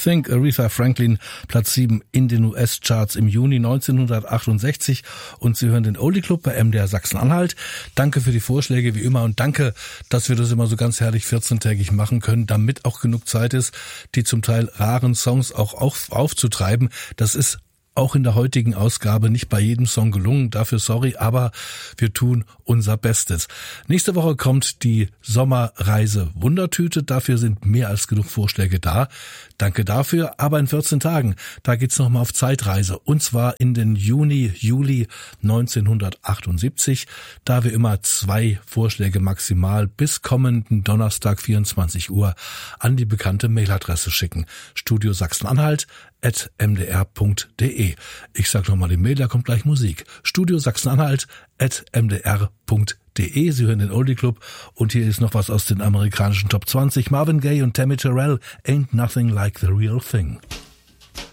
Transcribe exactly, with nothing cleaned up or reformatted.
Think, Aretha Franklin, Platz sieben in den U S-Charts im Juni neunzehnhundertachtundsechzig. Und Sie hören den Oldie Club bei M D R Sachsen-Anhalt. Danke für die Vorschläge wie immer und danke, dass wir das immer so ganz herrlich vierzehntägig machen können, damit auch genug Zeit ist, die zum Teil raren Songs auch auf, aufzutreiben. Das ist auch in der heutigen Ausgabe nicht bei jedem Song gelungen, dafür sorry, aber wir tun unser Bestes. Nächste Woche kommt die Sommerreise Wundertüte, dafür sind mehr als genug Vorschläge da. Danke dafür, aber in vierzehn Tagen, da geht's nochmal auf Zeitreise und zwar in den Juni, Juli neunzehnhundertachtundsiebzig, da wir immer zwei Vorschläge maximal bis kommenden Donnerstag vierundzwanzig Uhr an die bekannte Mailadresse schicken. Studio Sachsen-Anhalt at m d r punkt d e. Ich sag nochmal die Mail, da kommt gleich Musik. Studio Sachsen-Anhalt at m d r punkt d e. Sie hören den Oldie Club und hier ist noch was aus den amerikanischen Top zwanzig. Marvin Gaye und Tammy Terrell, Ain't Nothing Like the Real Thing.